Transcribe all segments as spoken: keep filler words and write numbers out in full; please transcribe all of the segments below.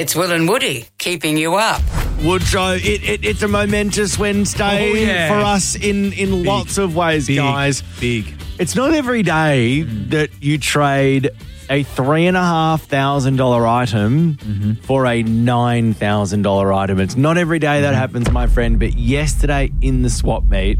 It's Will and Woody keeping you up. Woodrow, it, it, it's a momentous Wednesday Oh, yeah. for us in, in Big, lots of ways, big, guys. Big. It's not every day that you trade a three and a half thousand dollar item Mm-hmm. for a nine thousand dollar item. It's not every day that happens, my friend, but yesterday in the swap meet,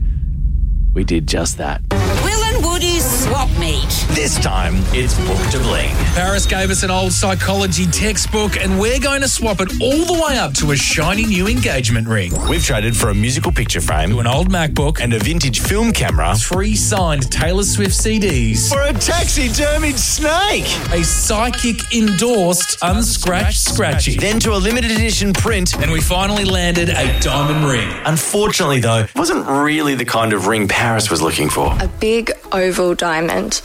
we did just that. Will and Woody's swap meet. This time, it's book to bling. Paris gave us an old psychology textbook, and we're going to swap it all the way up to a shiny new engagement ring, We've traded for a musical picture frame to an old MacBook, and and a vintage film camera three signed Taylor Swift C Ds, for a taxidermied snake. a psychic endorsed unscratched scratchy. Then to a limited edition print. And we finally landed a diamond ring. Unfortunately, though, it wasn't really the kind of ring Paris was looking for. A big oval diamond.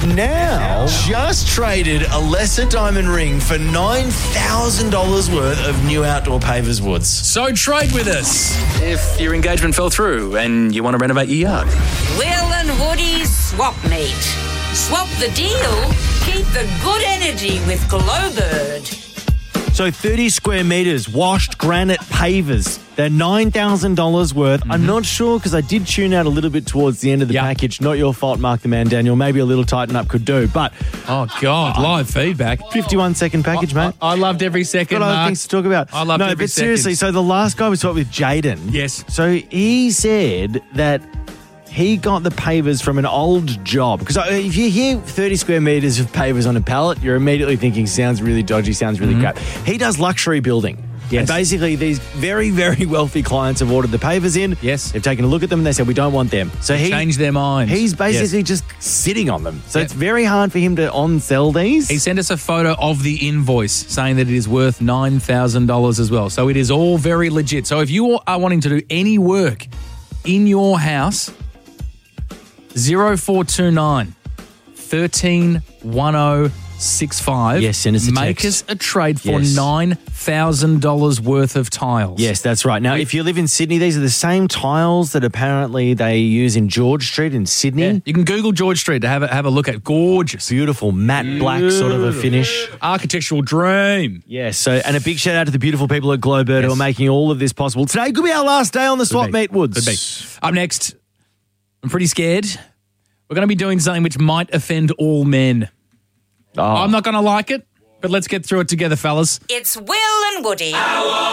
Now, just traded a lesser diamond ring for nine thousand dollars worth of new outdoor pavers woods. So trade with us if your engagement fell through and you want to renovate your yard. Will and Woody's swap meet. Swap the deal. Keep the good energy with Glowbird. So thirty square metres, washed granite pavers. They're nine thousand dollars worth. Mm-hmm. I'm not sure because I did tune out a little bit towards the end of the Yep. package. Not your fault, Mark the Man, Daniel. Maybe a little tighten up could do. But Oh, God, live feedback. fifty-one second package, mate. I, I loved every second, Got other Mark. things to talk about. I loved no, every but seriously, second. so the last guy we talked with, Jaden. Yes. So he said that he got the pavers from an old job. Because if you hear thirty square metres of pavers on a pallet, you're immediately thinking, sounds really dodgy, sounds really crap. He does luxury building. Yes. And basically, these very, very wealthy clients have ordered the pavers in. Yes. They've taken a look at them and they said, we don't want them. So he Changed their mind. He's basically Yes. just sitting on them. So Yep. it's very hard for him to on-sell these. He sent us a photo of the invoice saying that it is worth nine thousand dollars as well. So it is all very legit. So if you are wanting to do any work in your house, zero four two nine, one three one zero six five. Yes, send us a Make text. us a trade for Yes. nine thousand dollars worth of tiles. Yes, that's right. Now, if you live in Sydney, these are the same tiles that apparently they use in George Street in Sydney. Yeah. You can Google George Street to have a, have a look at. Gorgeous. Beautiful matte black sort of a finish. Architectural dream. Yes, so and a big shout out to the beautiful people at Glowbird who Yes. are making all of this possible. Today could be our last day on the swap be. meet, Woods. Could be. Up next, I'm pretty scared. We're going to be doing something which might offend all men. Oh. I'm not going to like it, but let's get through it together, fellas. It's Will and Woody.